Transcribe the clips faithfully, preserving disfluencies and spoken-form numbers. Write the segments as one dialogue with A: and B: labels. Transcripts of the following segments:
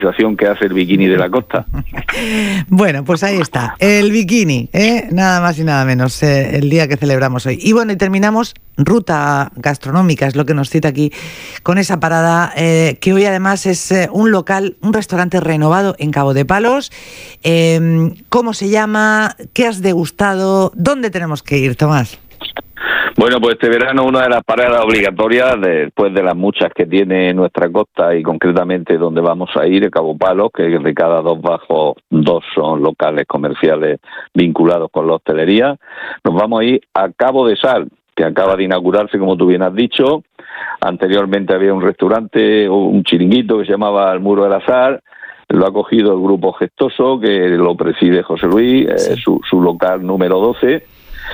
A: visualización que hace el bikini de la costa.
B: Bueno, pues ahí está, el bikini, ¿eh? Nada más y nada menos, eh, el día que celebramos hoy. Y bueno, y terminamos, ruta gastronómica, es lo que nos cita aquí, con esa parada, eh, que hoy además es eh, un local, un restaurante renovado en Cabo de Palos. Eh, ¿Cómo se llama? ¿Qué has degustado? ¿Dónde tenemos que ir, Tomás?
A: Bueno, pues este verano una de las paradas obligatorias, después de las muchas que tiene nuestra costa y concretamente donde vamos a ir, Cabo Palos, que de cada dos bajos, dos son locales comerciales vinculados con la hostelería, nos vamos a ir a Cabo de Sal, que acaba de inaugurarse, como tú bien has dicho. Anteriormente había un restaurante, un chiringuito que se llamaba El Muro de la Sal. Lo ha cogido el Grupo Gestoso, que lo preside José Luis, sí. eh, su, su local número doce.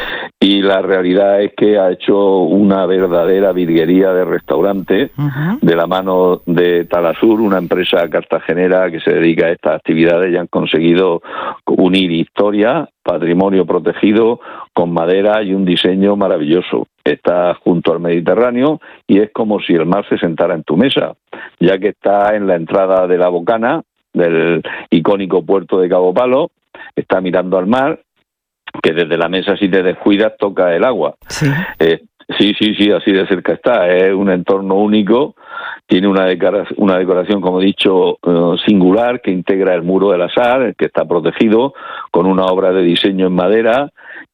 A: Y la realidad es que ha hecho una verdadera virguería de restaurante, uh-huh. de la mano de Talasur, una empresa cartagenera que se dedica a estas actividades, y han conseguido unir historia, patrimonio protegido, con madera y un diseño maravilloso. Está junto al Mediterráneo y es como si el mar se sentara en tu mesa, ya que está en la entrada de la Bocana, del icónico puerto de Cabo Palo, está mirando al mar, que desde la mesa, si te descuidas, toca el agua. Sí. Eh, sí, sí, sí, así de cerca está. Es un entorno único, tiene una decoración, una decoración, como he dicho, uh, singular, que integra el Muro de la Sal, que está protegido, con una obra de diseño en madera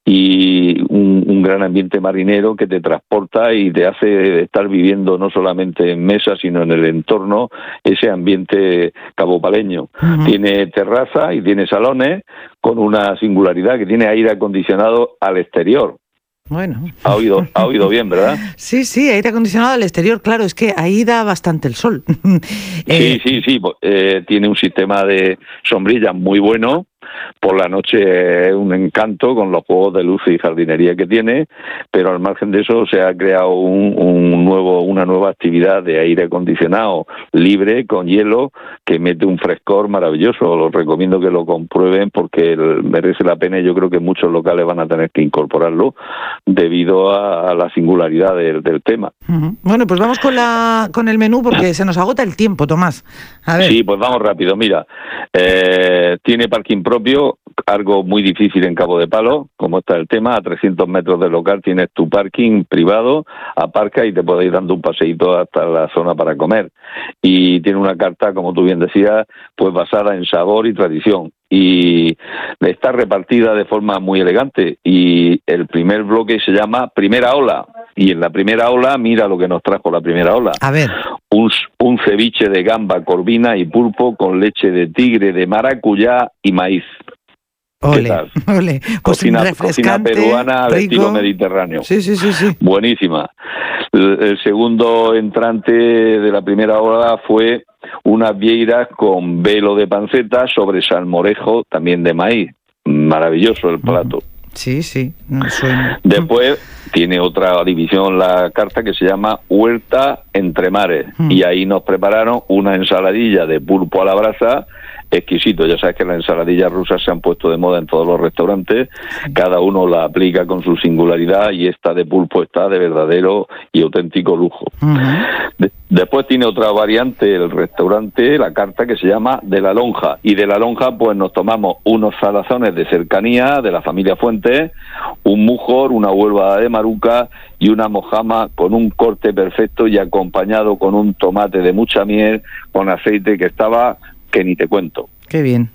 A: y un, un gran ambiente marinero que te transporta y te hace estar viviendo no solamente en mesa, sino en el entorno, ese ambiente cabopaleño. Uh-huh. Tiene terraza y tiene salones, con una singularidad que tiene aire acondicionado al exterior.
B: Bueno.
A: Ha oído, ha oído bien, ¿verdad?
B: Sí, sí, aire acondicionado al exterior, claro, es que ahí da bastante el sol.
A: eh... Sí, sí, sí, eh, tiene un sistema de sombrillas muy bueno. Por la noche es un encanto con los juegos de luces y jardinería que tiene, pero al margen de eso se ha creado un, un nuevo, una nueva actividad de aire acondicionado libre, con hielo, que mete un frescor maravilloso. Los recomiendo que lo comprueben porque merece la pena, y yo creo que muchos locales van a tener que incorporarlo debido a, a la singularidad del, del tema.
B: Uh-huh. Bueno, pues vamos con la con el menú porque se nos agota el tiempo, Tomás. A ver.
A: Sí, pues vamos rápido. Mira, eh, tiene parking propio, algo muy difícil en Cabo de Palos, como está el tema. A trescientos metros del local tienes tu parking privado, aparca y te puedes ir dando un paseíto hasta la zona para comer. Y tiene una carta, como tú bien decías, pues basada en sabor y tradición. Y está repartida de forma muy elegante. Y el primer bloque se llama Primera Ola. Y en la primera ola, mira lo que nos trajo la primera ola.
B: A ver.
A: Un, un ceviche de gamba, corvina y pulpo con leche de tigre, de maracuyá y maíz.
B: Ole, ¿qué tal? Ole. Pues
A: cocina, cocina peruana al estilo mediterráneo.
B: Sí, sí, sí, sí.
A: Buenísima. El, el segundo entrante de la primera ola fue unas vieiras con velo de panceta sobre salmorejo también de maíz. Maravilloso el plato.
B: Sí, sí. No suena.
A: Después tiene otra división la carta que se llama Huerta entre Mares. Mm. Y ahí nos prepararon una ensaladilla de pulpo a la brasa, exquisito. Ya sabes que las ensaladillas rusas se han puesto de moda en todos los restaurantes. Cada uno la aplica con su singularidad y esta de pulpo está de verdadero y auténtico lujo. Uh-huh. De- después tiene otra variante el restaurante, la carta que se llama De la Lonja. Y de la Lonja pues nos tomamos unos salazones de cercanía de la familia Fuentes, un mujor, una huelva de maruca y una mojama con un corte perfecto y acompañado con un tomate de mucha miel con aceite que estaba que ni te cuento.
B: Qué bien.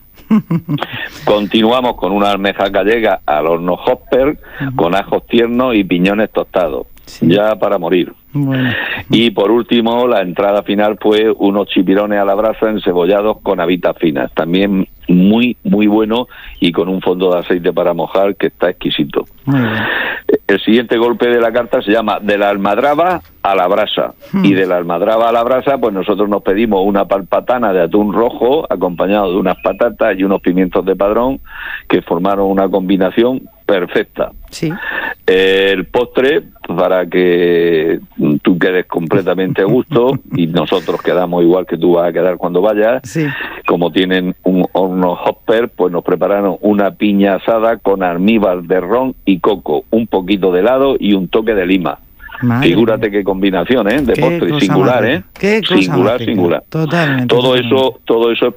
A: Continuamos con una almeja gallega al horno hopper, uh-huh. con ajos tiernos y piñones tostados, sí. ya para morir.
B: Bueno.
A: Y por último, la entrada final fue unos chipirones a la brasa encebollados con habitas finas, también muy, muy bueno y con un fondo de aceite para mojar que está exquisito.
B: Muy bien.
A: El siguiente golpe de la carta se llama De la almadraba a la brasa. Hmm. Y de la almadraba a la brasa, pues nosotros nos pedimos una palpatana de atún rojo acompañado de unas patatas y unos pimientos de padrón que formaron una combinación perfecta.
B: Sí.
A: El postre, para que tú quedes completamente a gusto y nosotros quedamos igual que tú vas a quedar cuando vayas,
B: sí.
A: como tienen un horno hopper, pues nos prepararon una piña asada con almíbar de ron y coco, un poquito de helado y un toque de lima.
B: Madre
A: Figúrate qué combinación, ¿eh? De
B: qué
A: postre,
B: cosa
A: singular,
B: más
A: ¿eh?
B: rica. Qué cosa
A: Singular,
B: más rica.
A: singular.
B: Totalmente.
A: Todo
B: totalmente.
A: eso, todo eso es